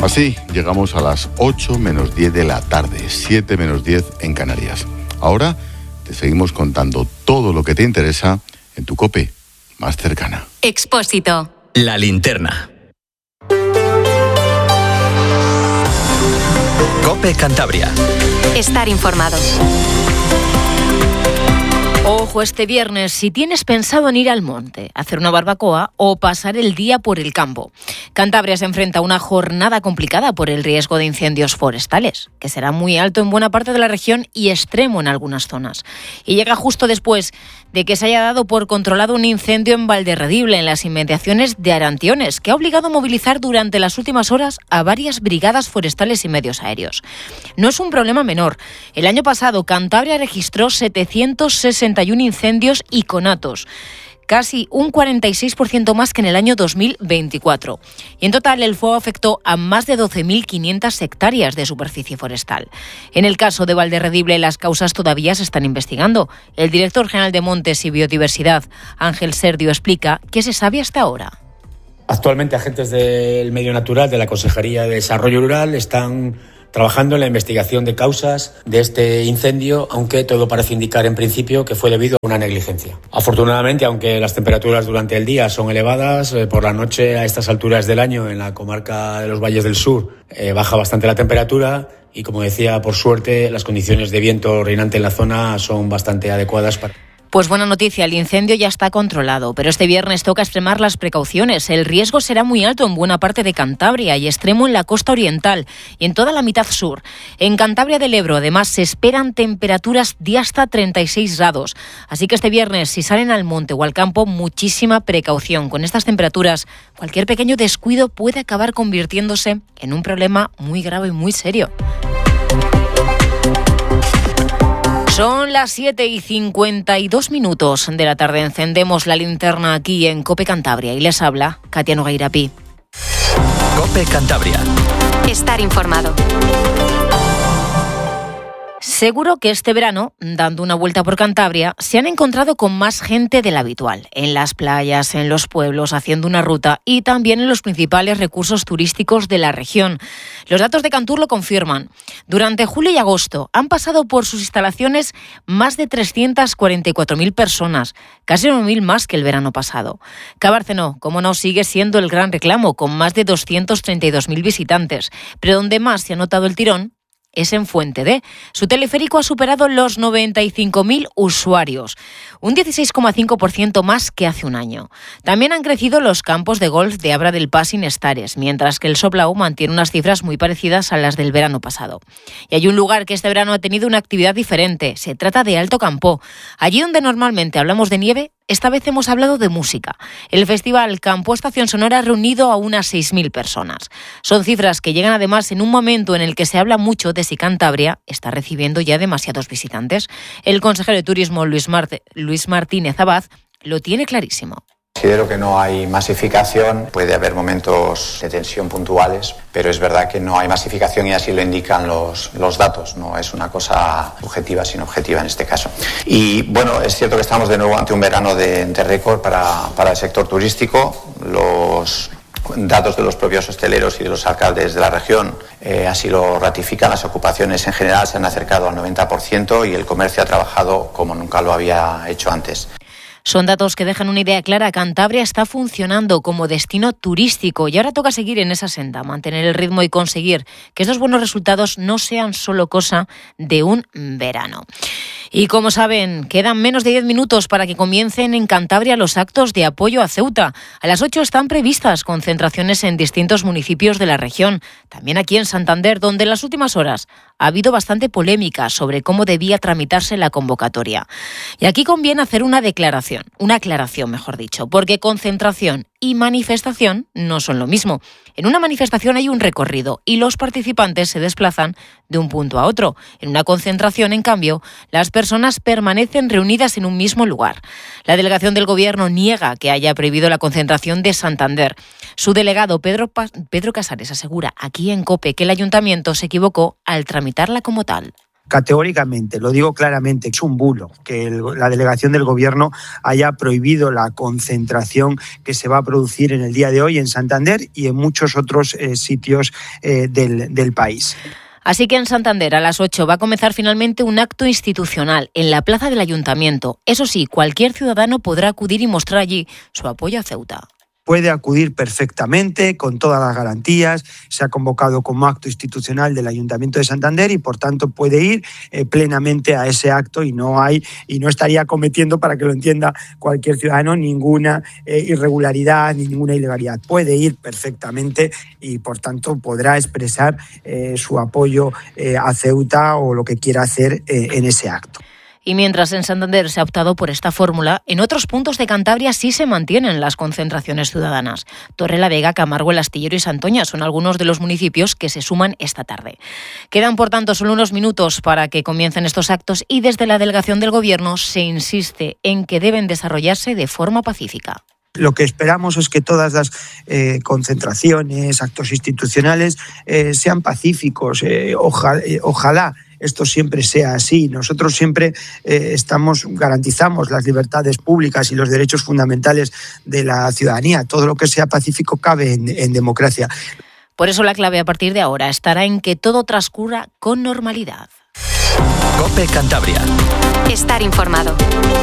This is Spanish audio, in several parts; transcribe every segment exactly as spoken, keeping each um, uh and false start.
Así llegamos a las ocho menos diez de la tarde, siete menos diez en Canarias. Ahora te seguimos contando todo lo que te interesa en tu COPE más cercana. Expósito. La linterna. COPE Cantabria. Estar informado. Ojo, este viernes, si tienes pensado en ir al monte, hacer una barbacoa o pasar el día por el campo. Cantabria se enfrenta a una jornada complicada por el riesgo de incendios forestales, que será muy alto en buena parte de la región y extremo en algunas zonas. Y llega justo después de que se haya dado por controlado un incendio en Valderredible, en las inmediaciones de Arantiones, que ha obligado a movilizar durante las últimas horas a varias brigadas forestales y medios aéreos. No es un problema menor. El año pasado, Cantabria registró setecientos sesenta y uno incendios y conatos, casi un cuarenta y seis por ciento más que en el año dos mil veinticuatro. Y en total el fuego afectó a más de doce mil quinientas hectáreas de superficie forestal. En el caso de Valderredible, las causas todavía se están investigando. El director general de Montes y Biodiversidad, Ángel Serdio, explica qué se sabe hasta ahora. Actualmente agentes del medio natural de la Consejería de Desarrollo Rural están trabajando en la investigación de causas de este incendio, aunque todo parece indicar en principio que fue debido a una negligencia. Afortunadamente, aunque las temperaturas durante el día son elevadas, eh, por la noche a estas alturas del año en la comarca de los Valles del Sur eh, baja bastante la temperatura y, como decía, por suerte las condiciones de viento reinante en la zona son bastante adecuadas para... Pues buena noticia, el incendio ya está controlado, pero este viernes toca extremar las precauciones. El riesgo será muy alto en buena parte de Cantabria y extremo en la costa oriental y en toda la mitad sur. En Cantabria del Ebro, además, se esperan temperaturas de hasta treinta y seis grados. Así que este viernes, si salen al monte o al campo, muchísima precaución. Con estas temperaturas, cualquier pequeño descuido puede acabar convirtiéndose en un problema muy grave y muy serio. Son las siete y cincuenta y dos minutos de la tarde. Encendemos la linterna aquí en COPE Cantabria y les habla Katia Nogueirapi. COPE Cantabria. Estar informado. Seguro que este verano, dando una vuelta por Cantabria, se han encontrado con más gente de la habitual, en las playas, en los pueblos, haciendo una ruta y también en los principales recursos turísticos de la región. Los datos de Cantur lo confirman. Durante julio y agosto han pasado por sus instalaciones más de trescientas cuarenta y cuatro mil personas, casi nueve mil más que el verano pasado. Cabárceno, como no, sigue siendo el gran reclamo, con más de doscientos treinta y dos mil visitantes, pero donde más se ha notado el tirón es en Fuente D. Su teleférico ha superado los noventa y cinco mil usuarios, un dieciséis coma cinco por ciento más que hace un año. También han crecido los campos de golf de Abra del Pas y Nestares, mientras que el Soplau mantiene unas cifras muy parecidas a las del verano pasado. Y hay un lugar que este verano ha tenido una actividad diferente. Se trata de Alto Campó. Allí donde normalmente hablamos de nieve, esta vez hemos hablado de música. El festival Campó Estación Sonora ha reunido a unas seis mil personas. Son cifras que llegan además en un momento en el que se habla mucho de si Cantabria está recibiendo ya demasiados visitantes. El consejero de Turismo, Luis, Marte, Luis Martínez Abad, lo tiene clarísimo. Considero que no hay masificación, puede haber momentos de tensión puntuales, pero es verdad que no hay masificación y así lo indican los, los datos, no es una cosa subjetiva sino objetiva en este caso. Y bueno, es cierto que estamos de nuevo ante un verano de, de récord para, para el sector turístico. Los datos de los propios hosteleros y de los alcaldes de la región eh, así lo ratifican. Las ocupaciones en general se han acercado al noventa por ciento y el comercio ha trabajado como nunca lo había hecho antes. Son datos que dejan una idea clara. Cantabria está funcionando como destino turístico y ahora toca seguir en esa senda, mantener el ritmo y conseguir que estos buenos resultados no sean solo cosa de un verano. Y como saben, quedan menos de diez minutos para que comiencen en Cantabria los actos de apoyo a Ceuta. A las ocho están previstas concentraciones en distintos municipios de la región. También aquí en Santander, donde en las últimas horas ha habido bastante polémica sobre cómo debía tramitarse la convocatoria. Y aquí conviene hacer una declaración, una aclaración, mejor dicho, porque concentración y manifestación no son lo mismo. En una manifestación hay un recorrido y los participantes se desplazan de un punto a otro. En una concentración, en cambio, las personas permanecen reunidas en un mismo lugar. La delegación del Gobierno niega que haya prohibido la concentración de Santander. Su delegado, Pedro, pa- Pedro Casares, asegura aquí en COPE que el Ayuntamiento se equivocó al tramitarla como tal. categóricamente, lo digo claramente, es un bulo que el, la delegación del Gobierno haya prohibido la concentración que se va a producir en el día de hoy en Santander y en muchos otros eh, sitios eh, del, del país. Así que en Santander a las ocho va a comenzar finalmente un acto institucional en la plaza del Ayuntamiento. Eso sí, cualquier ciudadano podrá acudir y mostrar allí su apoyo a Ceuta. Puede acudir perfectamente, con todas las garantías. Se ha convocado como acto institucional del Ayuntamiento de Santander y, por tanto, puede ir eh, plenamente a ese acto y no hay y no estaría cometiendo, para que lo entienda cualquier ciudadano, ninguna eh, irregularidad ni ninguna ilegalidad. Puede ir perfectamente y, por tanto, podrá expresar eh, su apoyo eh, a Ceuta o lo que quiera hacer eh, en ese acto. Y mientras en Santander se ha optado por esta fórmula, en otros puntos de Cantabria sí se mantienen las concentraciones ciudadanas. Torrelavega, Camargo, El Astillero y Santoña son algunos de los municipios que se suman esta tarde. Quedan, por tanto, solo unos minutos para que comiencen estos actos y desde la delegación del Gobierno se insiste en que deben desarrollarse de forma pacífica. Lo que esperamos es que todas las eh, concentraciones, actos institucionales eh, sean pacíficos. Eh, oja, eh, ojalá esto siempre sea así. Nosotros siempre eh, estamos garantizamos las libertades públicas y los derechos fundamentales de la ciudadanía. Todo lo que sea pacífico cabe en, en democracia. Por eso la clave a partir de ahora estará en que todo transcurra con normalidad. COPE Cantabria. Estar informado.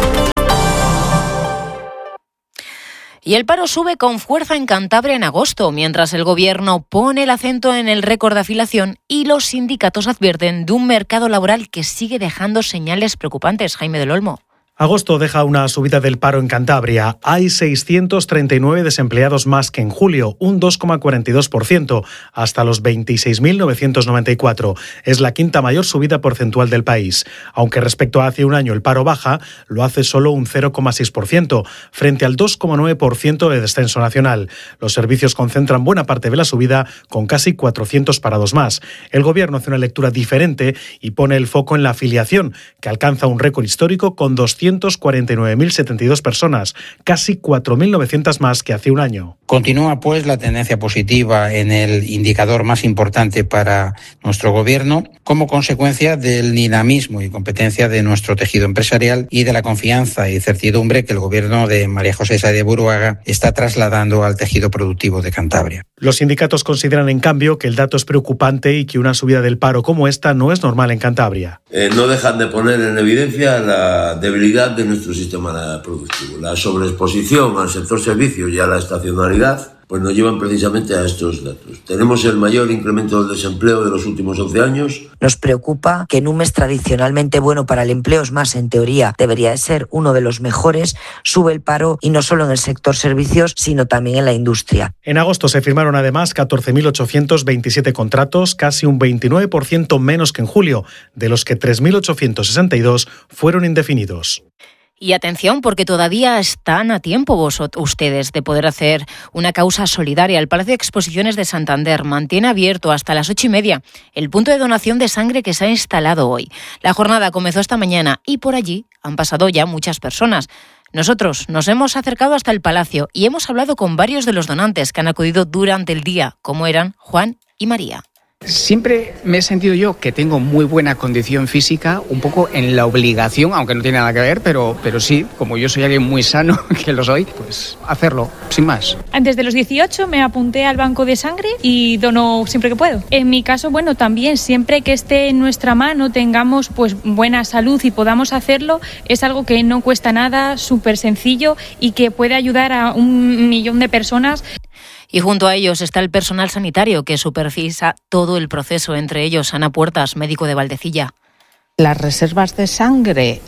Y el paro sube con fuerza en Cantabria en agosto, mientras el Gobierno pone el acento en el récord de afiliación y los sindicatos advierten de un mercado laboral que sigue dejando señales preocupantes. Jaime del Olmo. Agosto deja una subida del paro en Cantabria. Hay seiscientos treinta y nueve desempleados más que en julio, un dos coma cuarenta y dos por ciento, hasta los veintiséis mil novecientos noventa y cuatro. Es la quinta mayor subida porcentual del país. Aunque respecto a hace un año el paro baja, lo hace solo un cero coma seis por ciento, frente al dos coma nueve por ciento de descenso nacional. Los servicios concentran buena parte de la subida, con casi cuatrocientos parados más. El Gobierno hace una lectura diferente y pone el foco en la afiliación, que alcanza un récord histórico con doscientos cuarenta y nueve mil setenta y dos personas, casi cuatro mil novecientos más que hace un año. Continúa, pues, la tendencia positiva en el indicador más importante para nuestro Gobierno, como consecuencia del dinamismo y competencia de nuestro tejido empresarial y de la confianza y certidumbre que el Gobierno de María José Saez Buruaga está trasladando al tejido productivo de Cantabria. Los sindicatos consideran, en cambio, que el dato es preocupante y que una subida del paro como esta no es normal en Cantabria. Eh, no dejan de poner en evidencia la debilidad de nuestro sistema productivo. La sobreexposición al sector servicios y a la estacionalidad pues nos llevan precisamente a estos datos. Tenemos el mayor incremento del desempleo de los últimos once años. Nos preocupa que en un mes tradicionalmente bueno para el empleo, es más, en teoría debería de ser uno de los mejores, sube el paro y no solo en el sector servicios, sino también en la industria. En agosto se firmaron además catorce mil ochocientos veintisiete contratos, casi un veintinueve por ciento menos que en julio, de los que tres mil ochocientos sesenta y dos fueron indefinidos. Y atención, porque todavía están a tiempo vos, ustedes de poder hacer una causa solidaria. El Palacio de Exposiciones de Santander mantiene abierto hasta las ocho y media el punto de donación de sangre que se ha instalado hoy. La jornada comenzó esta mañana y por allí han pasado ya muchas personas. Nosotros nos hemos acercado hasta el Palacio y hemos hablado con varios de los donantes que han acudido durante el día, como eran Juan y María. Siempre me he sentido yo que tengo muy buena condición física, un poco en la obligación, aunque no tiene nada que ver, pero, pero sí, como yo soy alguien muy sano, que lo soy, pues hacerlo, sin más. Desde los dieciocho me apunté al banco de sangre y dono siempre que puedo. En mi caso, bueno, también siempre que esté en nuestra mano, tengamos pues buena salud y podamos hacerlo, es algo que no cuesta nada, súper sencillo y que puede ayudar a un millón de personas. Y junto a ellos está el personal sanitario que supervisa todo el proceso, entre ellos Ana Puertas, médico de Valdecilla. Las reservas de sangre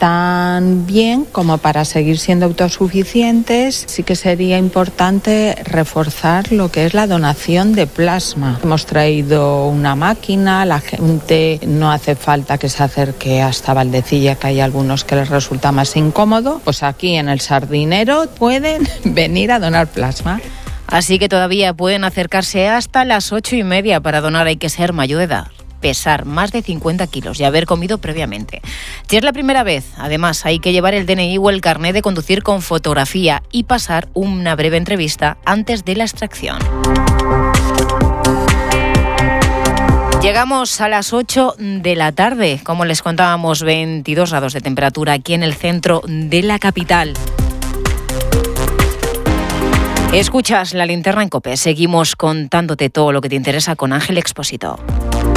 están bien como para seguir siendo autosuficientes. Sí que sería importante reforzar lo que es la donación de plasma. Hemos traído una máquina, la gente no hace falta que se acerque hasta Valdecilla, que hay algunos que les resulta más incómodo. Pues aquí en el Sardinero pueden venir a donar plasma. Así que todavía pueden acercarse hasta las ocho y media. Para donar hay que ser mayor de edad, pesar más de cincuenta kilos y haber comido previamente. Si es la primera vez, además, hay que llevar el D N I o el carnet de conducir con fotografía y pasar una breve entrevista antes de la extracción. Llegamos a las ocho de la tarde, como les contábamos, veintidós grados de temperatura aquí en el centro de la capital. Escuchas La Linterna en COPE. Seguimos contándote todo lo que te interesa con Ángel Expósito.